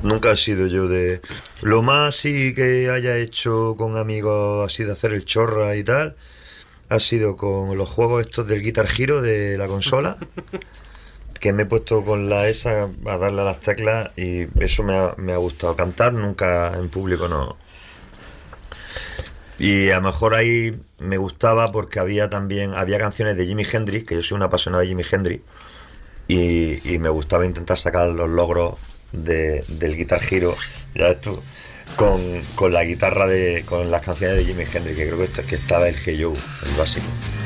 Nunca he sido yo de... Lo más así que haya hecho con amigos así de hacer el chorra y tal, ha sido con los juegos estos del Guitar Hero de la consola, que me he puesto con la esa a darle a las teclas y eso me ha gustado. Cantar nunca en público no. Y a lo mejor ahí me gustaba porque había canciones de Jimi Hendrix, que yo soy un apasionado de Jimi Hendrix, y me gustaba intentar sacar los logros del Guitar Hero, ya ves tú, con la guitarra con las canciones de Jimi Hendrix, que creo que estaba el Hey Joe, el básico.